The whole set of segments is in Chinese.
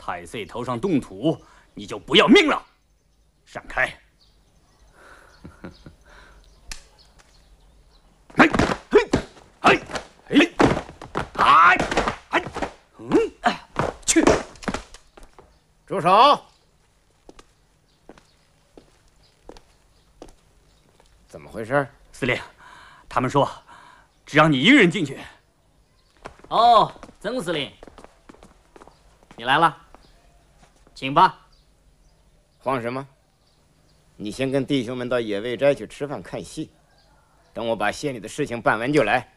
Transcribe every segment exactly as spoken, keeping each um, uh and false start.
太岁头上动土，你就不要命了。闪开！哎嘿哎哎哎哎嗯哎去！ 住手！怎么回事？ 司令，他们说只让你一个人进去。 哦，曾司令，你来了，请吧。 慌什么？你先跟弟兄们到野味斋去吃饭看戏，等我把县里的事情办完就来。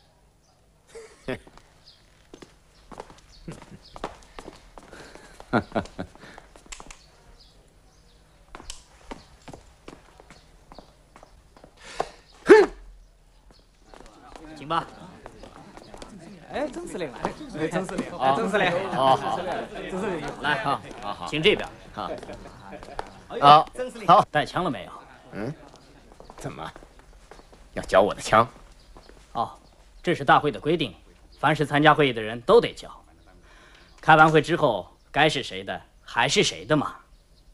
请吧。 哎，曾司令来，哎，曾司令，哎，曾司令， 好好， 曾司令， 来， 好，好，好， 请这边。 好，好，好， 带枪了没有？ 嗯，怎么要缴我的枪？ 哦，这是大会的规定，凡是参加会议的人都得缴。开完会之后，该是谁的还是谁的嘛。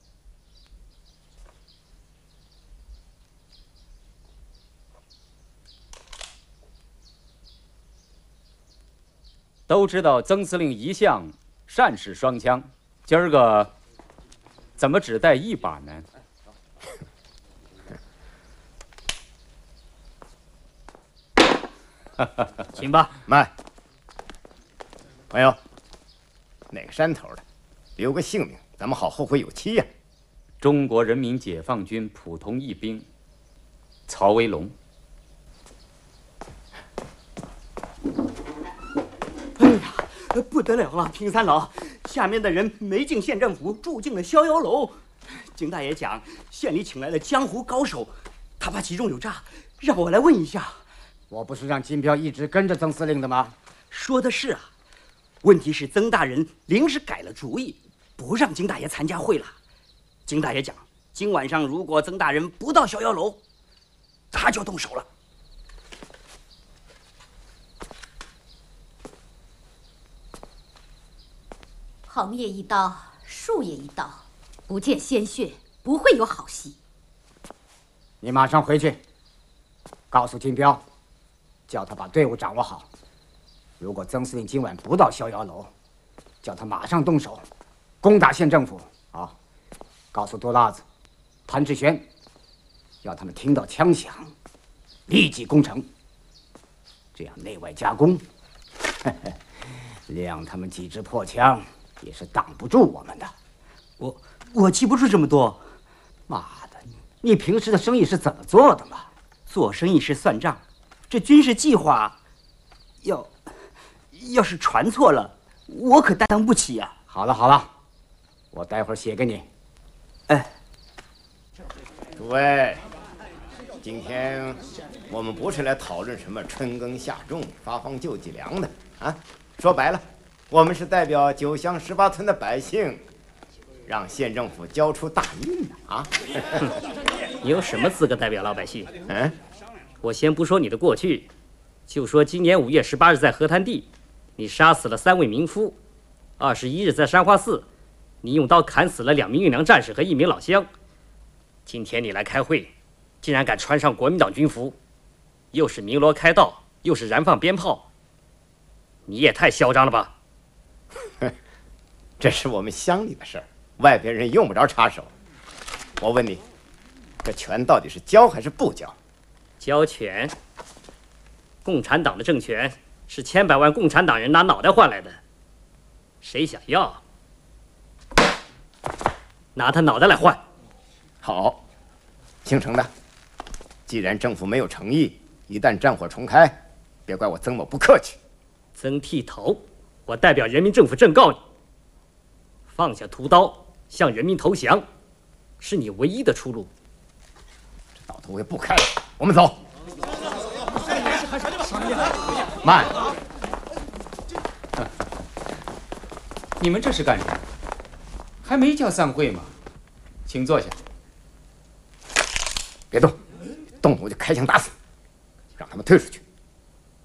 都知道曾司令一向善使双枪，今儿个怎么只带一把呢？ 请吧。 慢，朋友，哪个山头的，留个姓名，咱们好后会有期呀。 中国人民解放军普通一兵，曹维龙。 哎呀，不得了了，平三老，下面的人没进县政府，住进了逍遥楼。金大爷讲，县里请来了江湖高手，他怕其中有诈，让我来问一下。 我不是让金彪一直跟着曾司令的吗？ 说的是啊，问题是曾大人临时改了主意，不让金大爷参加会了。金大爷讲，今晚上如果曾大人不到逍遥楼，他就动手了。 横也一刀，竖也一刀，不见鲜血，不会有好戏。 你马上回去，告诉金彪，叫他把队伍掌握好。如果曾司令今晚不到逍遥楼，叫他马上动手，攻打县政府。啊，告诉多辣子、潘志轩，要他们听到枪响，立即攻城。这样内外夹攻，谅他们几支破枪也是挡不住我们的。 我我记不住这么多。 妈的，你平时的生意是怎么做的嘛？ 做生意是算账，这军事计划，要要是传错了，我可担当不起呀。 好了好了，我待会儿写给你。 哎， 诸位，今天我们不是来讨论什么春耕夏种、发放救济粮的啊，说白了，我们是代表九乡十八村的百姓，让县政府交出大印的啊。 你有什么资格代表老百姓？ 嗯， 我先不说你的过去，就说今年五月十八日在河滩地，你杀死了三位民夫；二十一日在山花寺，你用刀砍死了两名运粮战士和一名老乡。今天你来开会，竟然敢穿上国民党军服，又是鸣锣开道，又是燃放鞭炮，你也太嚣张了吧！ 这是我们乡里的事儿，外边人用不着插手。我问你，这权到底是交还是不交？ 交权。共产党的政权是千百万共产党人拿脑袋换来的，谁想要，拿他脑袋来换。 好，姓程的，既然政府没有诚意，一旦战火重开，别怪我曾某不客气。 曾剃头，我代表人民政府正告你，放下屠刀，向人民投降，是你唯一的出路。 这道头我也不开了，我们走。慢！ 你们这是干什么？还没叫散会吗？请坐下。 别动，动我就开枪打死，让他们退出去，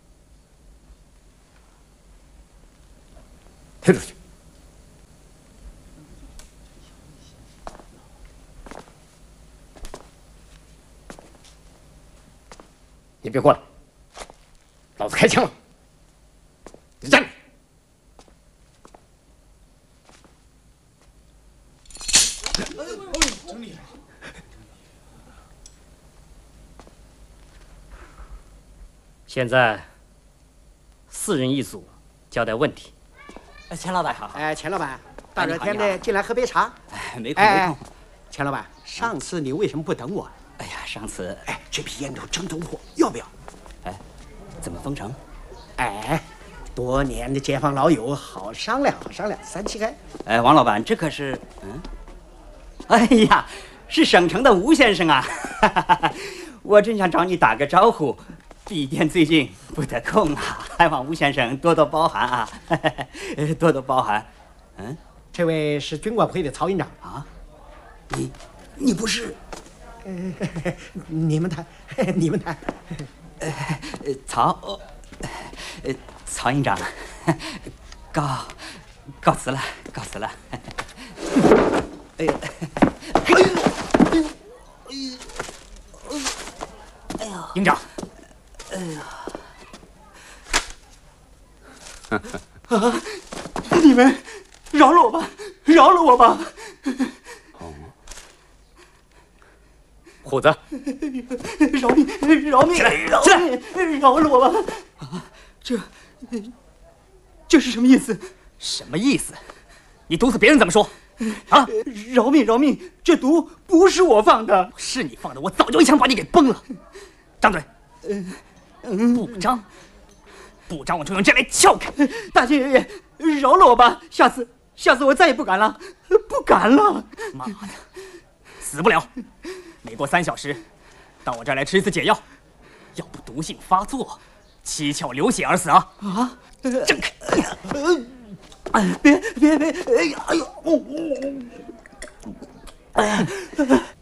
退出去。 你别过来，老子开枪了！你站住！ 现在四人一组交代问题。 哎，钱老板好。 哎，钱老板，大热天的进来喝杯茶。 哎，没空没空。 钱老板，上次你为什么不等我？ 哎呀，上次哎，这批烟头真突破，要不要？ 哎，怎么封城？ 哎，多年的街坊老友，好商量，好商量，三七开。 哎，王老板，这可是嗯，哎呀，是省城的吴先生啊！我正想找你打个招呼，笔店最近不得空啊，还望吴先生多多包涵啊，多多包涵。嗯， 这位是军管会的曹营长啊，你你不是？ 呃，你们谈，你们谈。 呃，曹，呃，曹营长，告告辞了，告辞了。哎呀，哎呦，哎呦，哎呀， 营长， 哎呀，啊！你们饶了我吧，饶了我吧！ 虎子， 饶命！饶命！饶命！饶了我吧！啊，这这是什么意思？ 什么意思？你毒死别人怎么说？啊！ 饶命！饶命！这毒不是我放的， 是你放的，我早就一枪把你给崩了。张嘴！ 嗯， 不张，不张，我就用这来撬开。 大金爷爷，饶了我吧！下次，下次我再也不敢了，不敢了。 妈的，死不了！每过三小时，到我这儿来吃一次解药，要不毒性发作，七窍流血而死啊！ 啊！ 睁开！ 哎，别别别！哎呀，哎呦！哎呀！